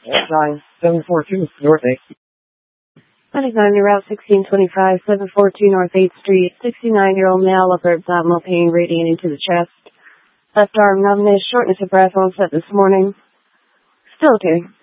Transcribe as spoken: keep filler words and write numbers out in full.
nine seven four two North eighth. ninety-nine Route sixteen twenty-five, seven forty-two North eighth Street. sixty-nine-year-old male, upper abdominal pain radiating to the chest. Left arm numbness, shortness of breath onset this morning. Still okay.